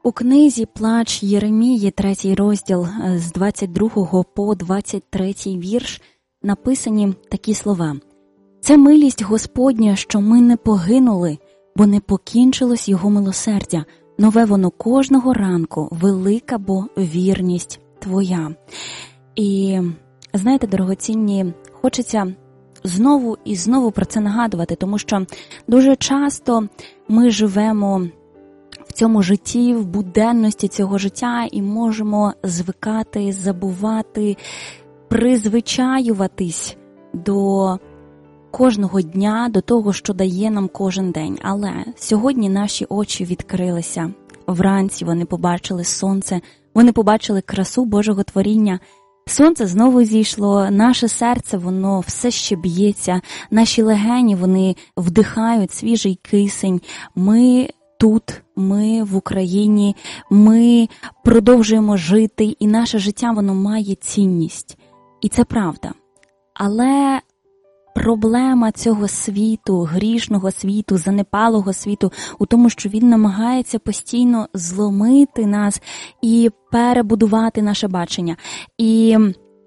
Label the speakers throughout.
Speaker 1: У книзі «Плач Єремії», 3 розділ, з 22 по 23 вірш, написані такі слова. «Це милість Господня, що ми не погинули, бо не покінчилось Його милосердя. Нове воно кожного ранку, велика бо вірність Твоя». І, знаєте, дорогоцінні, хочеться знову і знову про це нагадувати, тому що дуже часто ми живемо в цьому житті, в буденності цього життя і можемо звикати, забувати, призвичаюватись до кожного дня, до того, що дає нам кожен день. Але сьогодні наші очі відкрилися. Вранці вони побачили сонце, вони побачили красу Божого творіння. Сонце знову зійшло, наше серце, воно все ще б'ється, наші легені, вони вдихають свіжий кисень. Ми тут, ми в Україні, ми продовжуємо жити, і наше життя, воно має цінність. І це правда. Але проблема цього світу, грішного світу, занепалого світу у тому, що він намагається постійно зломити нас і перебудувати наше бачення. І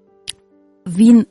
Speaker 1: він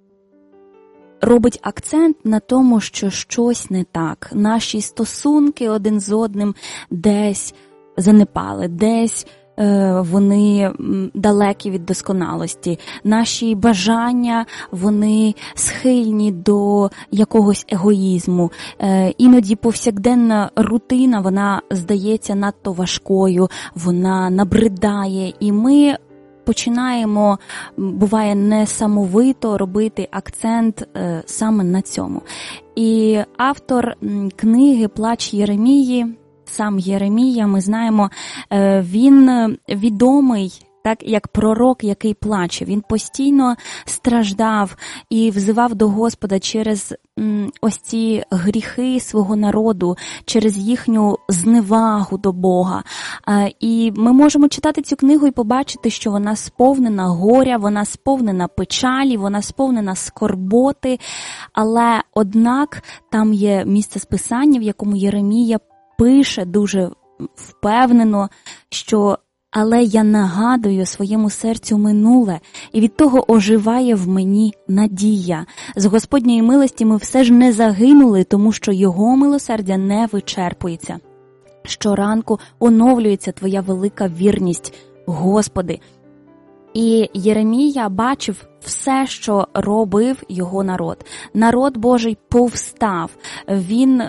Speaker 1: робить акцент на тому, що щось не так. Наші стосунки один з одним десь занепали, десь вони далекі від досконалості. Наші бажання, вони схильні до якогось егоїзму. Іноді повсякденна рутина, вона здається надто важкою, вона набридає, і ми починаємо, буває, несамовито робити акцент саме на цьому. І автор книги «Плач Єремії», сам Єремія, ми знаємо, він відомий так, як пророк, який плаче. Він постійно страждав і взивав до Господа через ось ці гріхи свого народу, через їхню зневагу до Бога. І ми можемо читати цю книгу і побачити, що вона сповнена горя, вона сповнена печалі, вона сповнена скорботи, але однак там є місце з Писання, в якому Єремія пише дуже впевнено, що «Але я нагадую своєму серцю минуле, і від того оживає в мені надія. З Господньої милості ми все ж не загинули, тому що Його милосердя не вичерпується. Щоранку оновлюється Твоя велика вірність, Господи». І Єремія бачив все, що робив його народ. Народ Божий повстав. Він,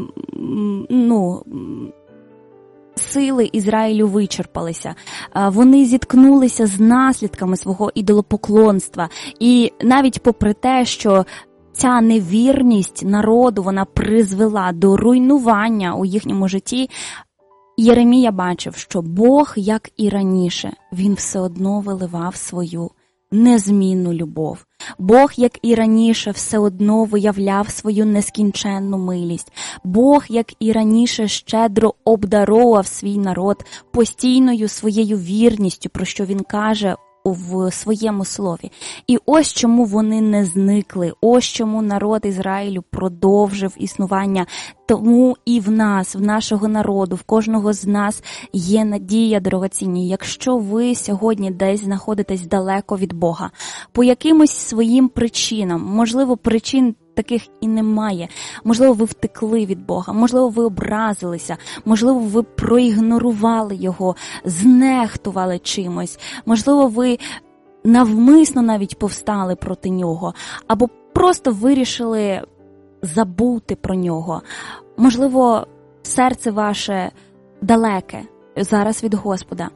Speaker 1: сили Ізраїлю вичерпалися. Вони зіткнулися з наслідками свого ідолопоклонства. І навіть попри те, що ця невірність народу, вона призвела до руйнування у їхньому житті, Єремія бачив, що Бог, як і раніше, він все одно виливав свою незмінну любов. Бог, як і раніше, все одно виявляв свою нескінченну милість. Бог, як і раніше, щедро обдаровував свій народ постійною своєю вірністю, про що він каже в своєму слові. І ось чому вони не зникли, ось чому народ Ізраїлю продовжив існування. Тому і в нас, в нашого народу, в кожного з нас є надія, дорогоцінні. Якщо ви сьогодні десь знаходитесь далеко від Бога, по якимось своїм причинам, можливо, причин таких і немає. Можливо, ви втекли від Бога, можливо, ви образилися, можливо, ви проігнорували Його, знехтували чимось, можливо, ви навмисно навіть повстали проти Нього, або просто вирішили забути про Нього. Можливо, серце ваше далеке зараз від Господа.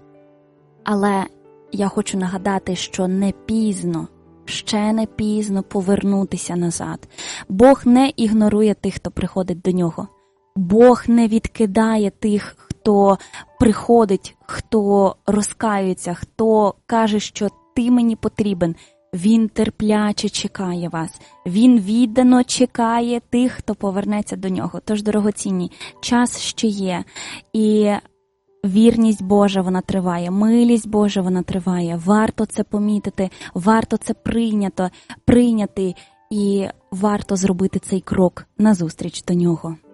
Speaker 1: Але я хочу нагадати, що не пізно, ще не пізно повернутися назад. Бог не ігнорує тих, хто приходить до Нього. Бог не відкидає тих, хто приходить, хто розкаюється, хто каже, що ти мені потрібен. Він терпляче чекає вас. Він віддано чекає тих, хто повернеться до Нього. Тож, дорогоцінні, час ще є. І вірність Божа, вона триває. Милість Божа, вона триває. Варто це помітити, варто це прийняти і варто зробити цей крок назустріч до Нього.